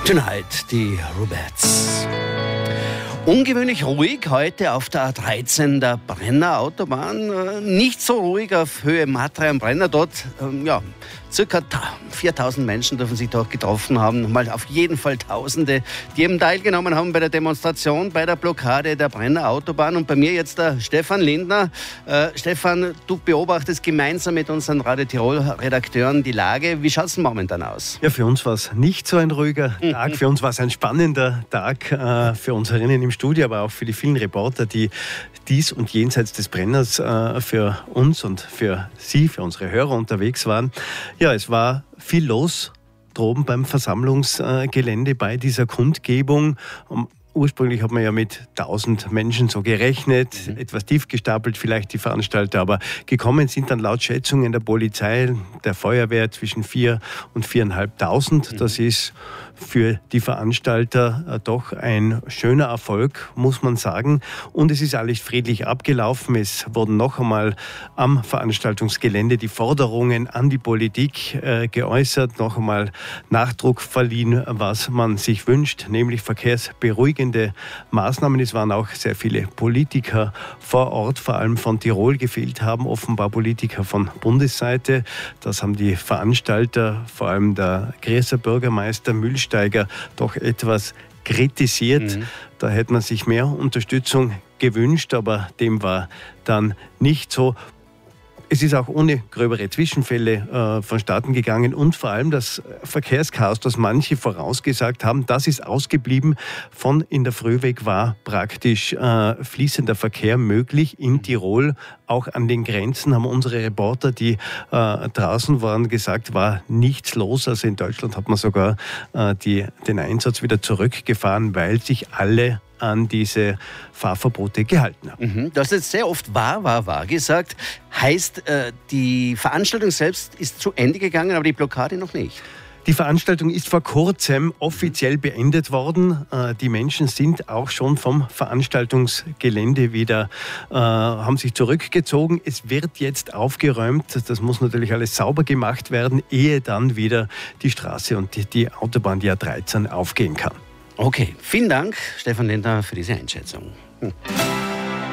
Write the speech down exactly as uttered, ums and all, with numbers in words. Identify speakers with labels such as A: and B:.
A: Tonight, die Rubettes. Ungewöhnlich ruhig heute auf der A dreizehn der Brenner Autobahn. Nicht so ruhig auf Höhe Matra am Brenner. Dort, ja, circa viertausend Menschen dürfen sich dort getroffen haben. Mal auf jeden Fall Tausende, die eben teilgenommen haben bei der Demonstration, bei der Blockade der Brenner Autobahn. Und bei mir jetzt der Stefan Lindner. Äh, Stefan, du beobachtest gemeinsam mit unseren Radio Tirol-Redakteuren die Lage. Wie schaut es momentan aus?
B: Ja, für uns war es nicht so ein ruhiger Tag. Mhm. Für uns war es ein spannender Tag. Äh, für uns herinnen im Studio, aber auch für die vielen Reporter, die dies und jenseits des Brenners äh, für uns und für Sie, für unsere Hörer unterwegs waren. Ja, es war viel los droben beim Versammlungsgelände bei dieser Kundgebung. Um, Ursprünglich hat man ja mit tausend Menschen so gerechnet, mhm. etwas tief gestapelt vielleicht die Veranstalter, aber gekommen sind dann laut Schätzungen der Polizei, der Feuerwehr zwischen vier und viereinhalbtausend. Mhm. Das ist für die Veranstalter äh, doch ein schöner Erfolg, muss man sagen. Und es ist alles friedlich abgelaufen. Es wurden noch einmal am Veranstaltungsgelände die Forderungen an die Politik äh, geäußert, noch einmal Nachdruck verliehen, was man sich wünscht, nämlich verkehrsberuhigende Maßnahmen. Es waren auch sehr viele Politiker vor Ort, vor allem von Tirol, gefehlt haben, offenbar Politiker von Bundesseite. Das haben die Veranstalter, vor allem der Grieser Bürgermeister Mühlsteiger, doch etwas kritisiert. Mhm. Da hätte man sich mehr Unterstützung gewünscht, aber dem war dann nicht so. Es ist auch ohne gröbere Zwischenfälle äh, vonstatten gegangen und vor allem das Verkehrschaos, das manche vorausgesagt haben, das ist ausgeblieben. Von in der Früh weg war praktisch äh, fließender Verkehr möglich in Tirol. Auch an den Grenzen haben unsere Reporter, die äh, draußen waren, gesagt, war nichts los. Also in Deutschland hat man sogar äh, die, den Einsatz wieder zurückgefahren, weil sich alle an diese Fahrverbote gehalten haben.
A: Mhm. Du hast jetzt sehr oft wahr, wahr, wahr gesagt. Heißt, äh, die Veranstaltung selbst ist zu Ende gegangen, aber die Blockade noch nicht?
B: Die Veranstaltung ist vor kurzem offiziell beendet worden. Die Menschen sind auch schon vom Veranstaltungsgelände wieder, äh, haben sich zurückgezogen. Es wird jetzt aufgeräumt. Das muss natürlich alles sauber gemacht werden, ehe dann wieder die Straße und die, die Autobahn, die A dreizehn, aufgehen kann.
A: Okay, vielen Dank, Stefan Lindner, für diese Einschätzung. Hm.